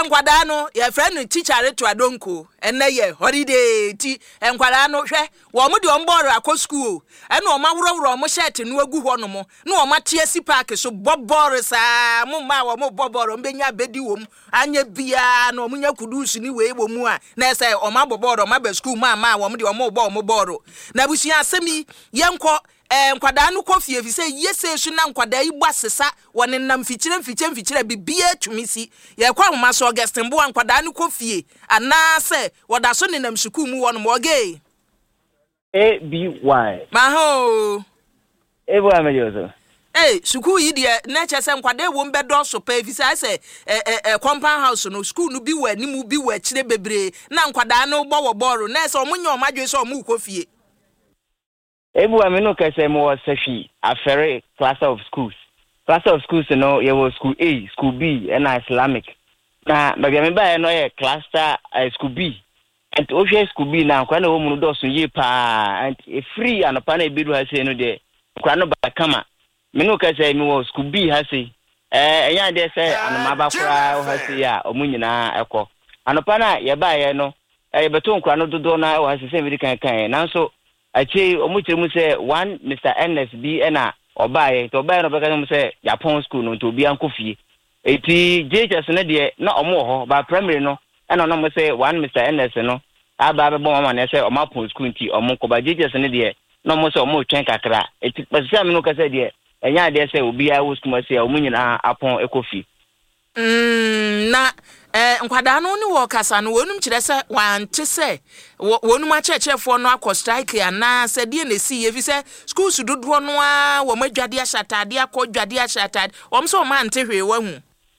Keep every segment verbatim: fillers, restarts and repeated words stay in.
enkwada no your friend teacher to adonko enne ye holiday ti enkwada no hwe wo mo de omboro akọ school ene o ma woroworo mo shirt no agu ho no mo na o ma tiasi park so boboro sa mo ma wo mo boboro mbenya bedi wom anya bia na o munya kudusu ni we wo mu a na say o ma boboro ma ba school ma ma wo mo de o mo bo mo boro na busia asemi yenko eh nkwada no kofie fi say yese su na nkwada yi bwasesa woni nam fikyire mfikyire mfikyire bibia tumisi ye kwa homa so Augustin bo nkwada no kofie ana se woda so ne nam suku mu wono mo ge A B Y ma ho e bo amejoso eh suku yi de na che se nkwada wo mbedo so pa fi say say eh eh compound house no school no bi wa ni mu bi wa kire bebre na nkwada no bo wo boro na se omunye omadwe so omu kofie Ebu amino kese mo sefi afere class of schools. Class of schools no ye was school A, school B and Islamic. Na baby me ba no ye cluster uh, school B. And o share school B na kwa na wo mu do so ye pa and e free and pa na ebidu ha se no de kwa no ba kama. Me no kese mi wo school B ha se. Eh eya de se anoma ba kura o ha se ya o mu nyina ekọ. Anopa na ye ba ye no e beto nkura no dodo na o ha se se mi kan kan na so achi omuchire mu say one Mister N S B ena obaye to obaye no beka mu say Japan school no to obi ankofie eti J H S ne de na omo ho ba primary no ena no mu say one Mister N S no aba be bon mama na say omapon school nti omo ko ba J H S ne de no mu say omo twen kakra eti pese me no ka say de enya de say obi a wo school say omo nyina apon ekofie mm na eh nkwada no ni wo kasa no wonum kire se wante se wonum achechefo no akọ strike ya na se de na si efi se schools dodo no a wo madwade ashatade akọ dwade ashatade wom so ma ante hwe wahu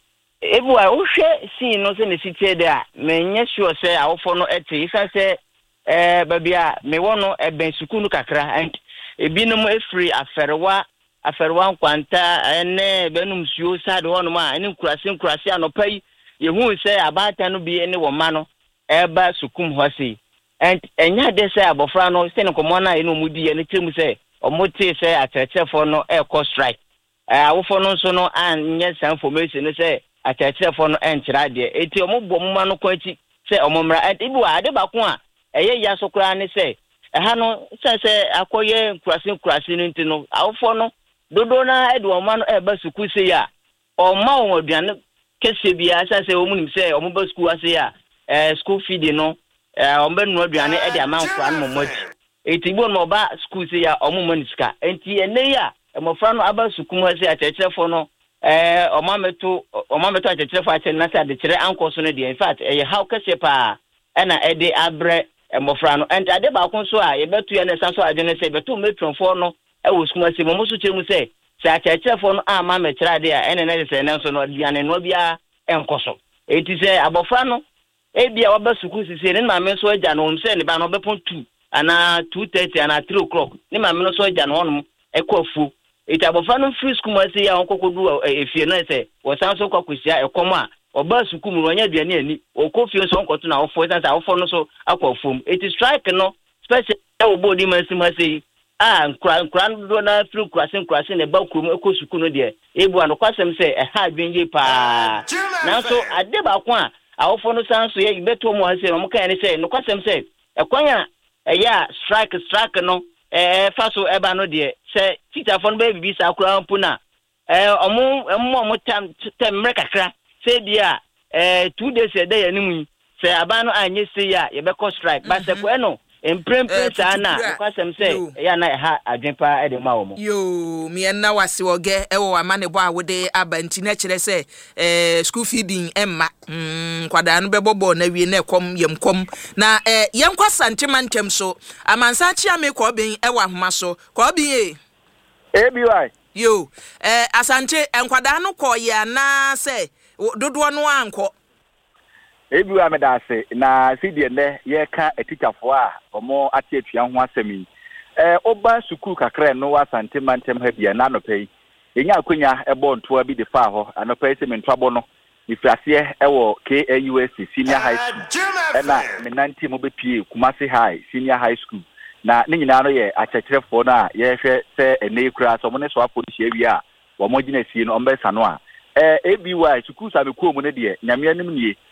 ebu a wo hwe si no se ne sitie de a menye sure se awofo no ete ifa se eh babia me wono eben sukunu kakra and ebinum efri aferwa aferwa nkwanta ene benum suo sade wono ma ene nkurase nkurase anopai yehu say abata no bi ene wo ma no eba sukum hosi and enya de say abofra no say nkomo na ene omudi ene temu say omote say atechefo no e ko strike eh awofo no so no anye san information say atechefo no enchira de eti omobbo mma no kwachi say omomra and ibu ade bako a eye ya so kra ne say eha no say say akoye nkurase nkurase no ntino awofo no dodo na edu oma no eba suku say ya oma won aduane kese bia asa se omunim se omuba school ase ya eh school feed no eh ombe no aduane e de amanfra no momoji etibo no oba school se ya omumaniska enti ene ya emofra no aba sukum ase achechefo no eh omameto omameto achechefo ache na se de kire ankoso no de in fact eh how kese pa e na e de abre emofra no enti ade ba kon so a ye betu ya na sanso adwene se betu metronfo no e wo sukum ase momoso chemu se se achechefo no ama mechira de a ene na se na so no aduane no bia enkoso eti se abofra no e bia waba suku sisi ne ma me so agya no se ne ba no bepon two ana two thirty ana three o'clock ne ma me no so agya no hono e kwafu eti abofra no free school ma se ya onkokodu efie na se wo san so kwakusia e kom a oba suku mu onya aduane ani okofie so onkoto na ofo san sa ofo no so akwafom eti strike no special e wo body man si ma se ah nkran nkran do na free krase krase ne ba kurom ekosuku no de ebu anokwasem se e ha adwenje pa na so ade ba ko a awofo no sanso ye beto mo ase no kan ne se nokwasem se e kwanya e ya strike strike no eh faso eba no de se teacher fo no be bibi sa kura mpuna eh omo omo mo tam tem mrekakra se dia eh two days e dey animu se aba no anye se ya ye be ko strike ba se ko e no empremprem sana kwasem say ya na ha adwenpa e de ma wo mo yo me na wase oge e wo ama ne bo awode abanti na kire say eh school feeding emma mm kwada no bebobo na wie na ekom yemkom na eh yenkwa santimantem so amansa chi ame ko ben e wa homa so ko ben e A B Y yo eh asante enkwada no ko ya na say dodo no anko ebi wa medase na sidie ne ye ka etikafo a omo ate atua ho asemi eh oba sukuu kakra no wa santimantem ha bia na nopei enya akonya ebo ntoa bi de fa ho anopei se mentwabo no ifrase ewo K A U S senior high school ena menanti mo bepie Kumasi High senior high school na ne nyina no ye achecherefo na ye hwe se ene kura so mo ne so apolisi awi a wo mo gina sie no ombe sano a eh A B Y sukuu sa be ko mu ne de nyame anim nie